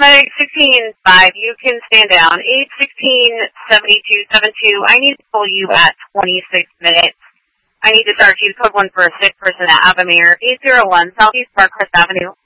Medic 16-5, you can stand down. 816-7272, I need to pull you at 26 minutes. I need to start you code 1 for a sick person at Avamere. 801 Southeast Parkhurst Avenue.